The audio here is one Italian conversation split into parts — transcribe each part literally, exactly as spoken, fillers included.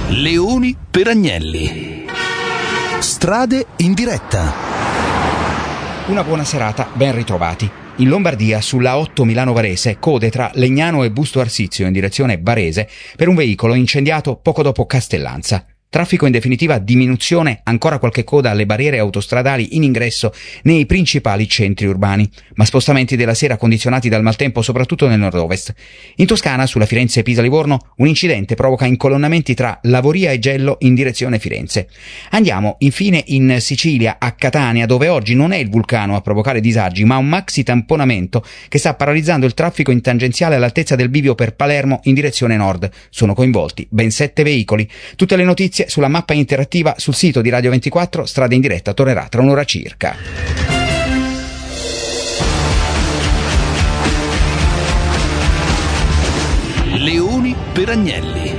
Leoni per Agnelli. Strade in diretta. Una buona serata, ben ritrovati. In Lombardia, sulla otto Milano-Varese, code tra Legnano e Busto Arsizio in direzione Varese per un veicolo incendiato poco dopo Castellanza. Traffico in definitiva diminuzione, ancora qualche coda alle barriere autostradali in ingresso nei principali centri urbani, ma spostamenti della sera condizionati dal maltempo soprattutto nel nord-ovest. In Toscana, sulla Firenze-Pisa-Livorno, un incidente provoca incolonnamenti tra Lavoria e Gello in direzione Firenze. Andiamo infine in Sicilia, a Catania, dove oggi non è il vulcano a provocare disagi, ma un maxi tamponamento che sta paralizzando il traffico in tangenziale all'altezza del bivio per Palermo in direzione nord. Sono coinvolti ben sette veicoli. Tutte le notizie sulla mappa interattiva sul sito di Radio ventiquattro. Strade in diretta tornerà tra un'ora circa. Leoni per Agnelli.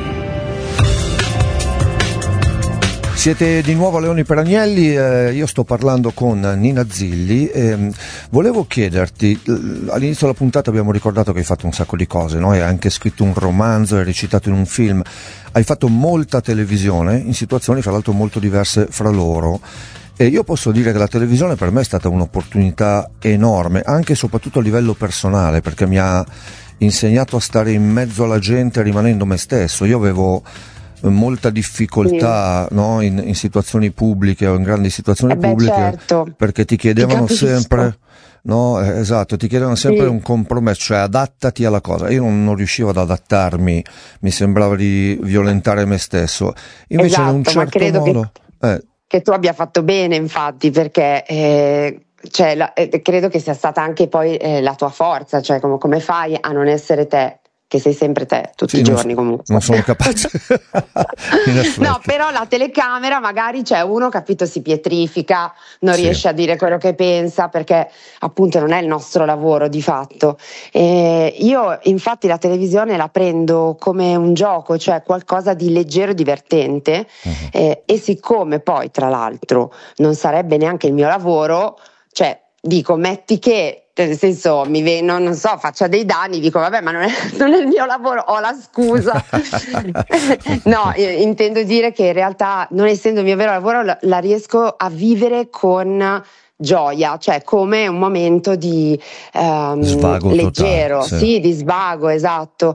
Siete di nuovo a Leoni per Agnelli, eh, io sto parlando con Nina Zilli e volevo chiederti, all'inizio della puntata abbiamo ricordato che hai fatto un sacco di cose, no? Hai anche scritto un romanzo, hai recitato in un film, hai fatto molta televisione in situazioni fra l'altro molto diverse fra loro. E io posso dire che la televisione per me è stata un'opportunità enorme, anche e soprattutto a livello personale, perché mi ha insegnato a stare in mezzo alla gente rimanendo me stesso. Io avevo molta difficoltà, sì, no? in, in situazioni pubbliche o in grandi situazioni eh beh, pubbliche, certo, perché ti chiedevano ti sempre, no, eh, esatto, ti chiedevano sempre sì. un compromesso, cioè adattati alla cosa. Io non, non riuscivo ad adattarmi, mi sembrava di violentare me stesso. Invece esatto, in un certo ma credo modo che, eh. che tu abbia fatto bene, infatti, perché eh, cioè, la, eh, credo che sia stata anche poi eh, la tua forza, cioè come, come fai a non essere te, che sei sempre te, tutti sì, i giorni non, comunque. Non sono capace. No, però la telecamera magari c'è uno, capito, si pietrifica, non sì. riesce a dire quello che pensa, perché appunto non è il nostro lavoro di fatto. E io infatti la televisione la prendo come un gioco, cioè qualcosa di leggero e divertente, uh-huh. eh, e siccome poi tra l'altro non sarebbe neanche il mio lavoro, cioè dico, metti che, nel senso, mi vengo, non so, faccia dei danni, dico vabbè, ma non è, non è il mio lavoro, ho la scusa. No, eh, intendo dire che in realtà, non essendo il mio vero lavoro, la, la riesco a vivere con gioia, cioè come un momento di um, svago leggero, totale, sì. sì, di svago, esatto.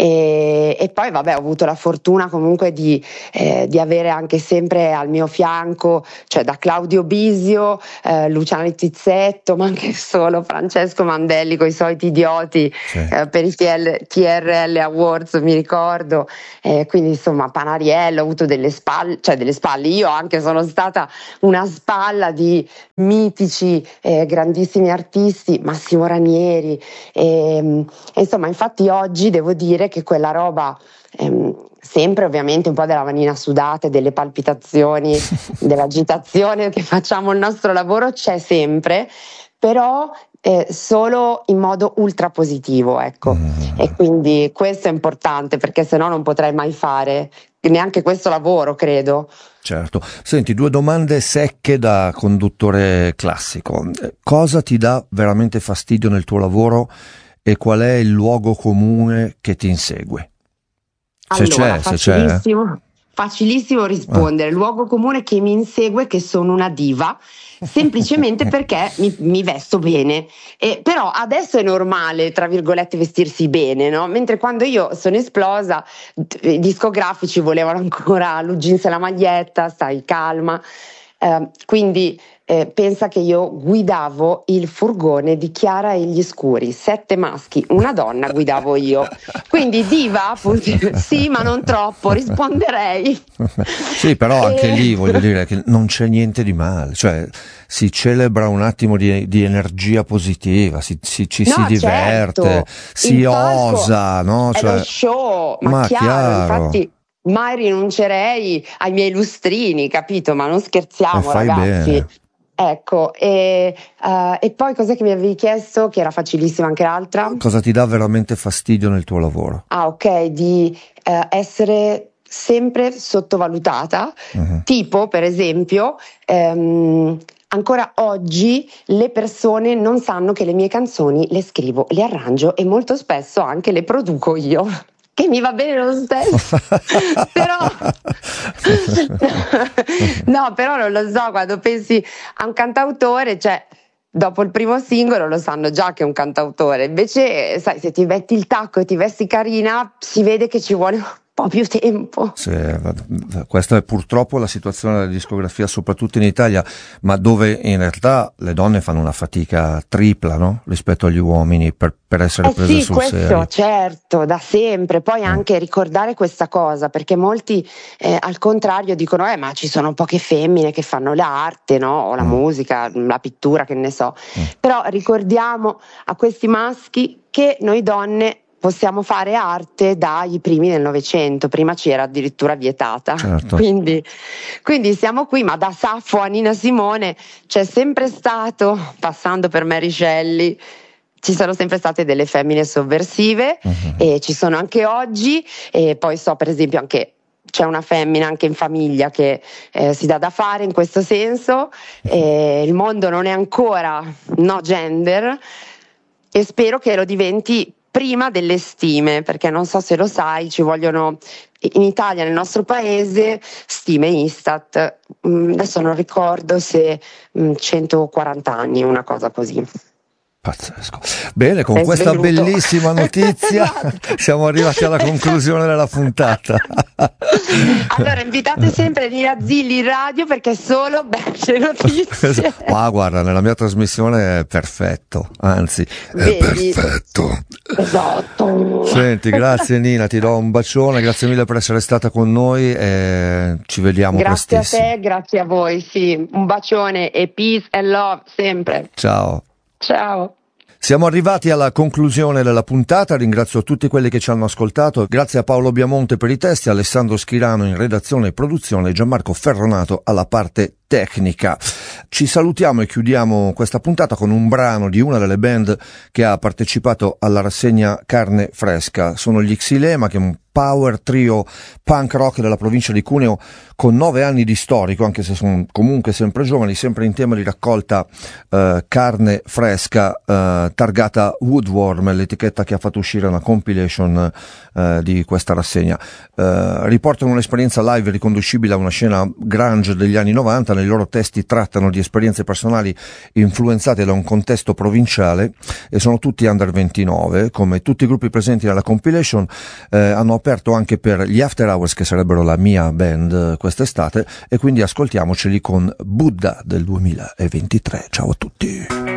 E, e poi vabbè, ho avuto la fortuna comunque di, eh, di avere anche sempre al mio fianco, cioè da Claudio Bisio, eh, Luciano Tizzetto, ma anche solo Francesco Mandelli con i soliti idioti, sì. eh, per i T R L Awards, mi ricordo, eh, quindi insomma Panariello, ho avuto delle spalle, cioè delle spalle, io anche sono stata una spalla di miti, Eh, grandissimi artisti, Massimo Ranieri, e, e insomma, infatti oggi devo dire che quella roba, ehm, sempre ovviamente un po' della manina sudata, delle palpitazioni, dell'agitazione che facciamo il nostro lavoro, c'è sempre, però eh, solo in modo ultra positivo, ecco. Mm. E quindi questo è importante, perché sennò non potrei mai fare neanche questo lavoro, credo. Certo. Senti, due domande secche da conduttore classico. Cosa ti dà veramente fastidio nel tuo lavoro e qual è il luogo comune che ti insegue? Se allora, c'è, se c'è. Facilissimo rispondere. Il ah. luogo comune che mi insegue è che sono una diva, semplicemente perché mi, mi vesto bene. E, però adesso è normale, tra virgolette, vestirsi bene, no? Mentre quando io sono esplosa, i discografici volevano ancora l'u jeans e la maglietta, stai calma. Eh, quindi eh, pensa che io guidavo il furgone di Chiara e gli Scuri, sette maschi, una donna guidavo io, quindi diva appunto, sì, ma non troppo, risponderei. Sì, però anche e... lì voglio dire che non c'è niente di male, cioè si celebra un attimo di, di energia positiva, si, si, ci no, si diverte, certo. si il osa, no? È cioè... lo show, ma, ma chiaro, chiaro. Infatti mai rinuncerei ai miei lustrini, capito? Ma non scherziamo, ragazzi. Bene. Ecco, e, uh, e poi cos'è che mi avevi chiesto? Che era facilissima anche l'altra. Cosa ti dà veramente fastidio nel tuo lavoro? Ah, ok, di uh, essere sempre sottovalutata, uh-huh. tipo per esempio um, ancora oggi le persone non sanno che le mie canzoni le scrivo, le arrangio e molto spesso anche le produco io. Che mi va bene lo stesso, però No, però non lo so, quando pensi a un cantautore, cioè dopo il primo singolo lo sanno già che è un cantautore, invece sai, se ti metti il tacco e ti vesti carina si vede che ci vuole un po' più tempo. Sì, questa è purtroppo la situazione della discografia, soprattutto in Italia, ma dove in realtà le donne fanno una fatica tripla, no? Rispetto agli uomini per, per essere eh prese sì, sul questo, serio. certo, da sempre. Poi mm. anche ricordare questa cosa, perché molti eh, al contrario dicono eh ma ci sono poche femmine che fanno l'arte, no? O la mm. musica, la pittura, che ne so. Mm. Però ricordiamo a questi maschi che noi donne possiamo fare arte dai primi del Novecento, prima c'era addirittura vietata, certo. quindi, quindi siamo qui, ma da Saffo a Nina Simone c'è sempre stato, passando per Mary Shelley, ci sono sempre state delle femmine sovversive, uh-huh. e ci sono anche oggi, e poi so per esempio anche c'è una femmina anche in famiglia che eh, si dà da fare in questo senso, e il mondo non è ancora no gender e spero che lo diventi prima delle stime, perché non so se lo sai, ci vogliono in Italia, nel nostro paese, stime Istat, mm, adesso non ricordo se mm, centoquaranta anni, una cosa così. Pazzesco. Bene, con È questa svenuto. bellissima notizia Esatto. siamo arrivati alla conclusione della puntata. Allora invitate sempre Nina Zilli in radio perché solo belle notizie. Ma guarda, nella mia trasmissione è perfetto, anzi è Vedi? perfetto. Esatto. Senti, grazie Nina, ti do un bacione, grazie mille per essere stata con noi e ci vediamo grazie prestissimo. Grazie a te, grazie a voi, sì, un bacione e peace and love sempre. Ciao. Ciao. Siamo arrivati alla conclusione della puntata, ringrazio tutti quelli che ci hanno ascoltato, grazie a Paolo Biamonte per i testi, Alessandro Schirano in redazione e produzione e Gianmarco Ferronato alla parte tecnica. Ci salutiamo e chiudiamo questa puntata con un brano di una delle band che ha partecipato alla rassegna Carne Fresca, sono gli Xilema, che è un power trio punk rock della provincia di Cuneo con nove anni di storico, anche se sono comunque sempre giovani, sempre in tema di raccolta eh, Carne Fresca, eh, targata Woodworm, l'etichetta che ha fatto uscire una compilation eh, di questa rassegna. Eh, riportano un'esperienza live riconducibile a una scena grunge degli anni novanta, nei loro testi trattano di esperienze personali influenzate da un contesto provinciale e sono tutti under ventinove, come tutti i gruppi presenti nella compilation. Eh, hanno aperto anche per gli After Hours, che sarebbero la mia band quest'estate, e quindi ascoltiamoceli con Buddha del duemilaventitré. Ciao a tutti.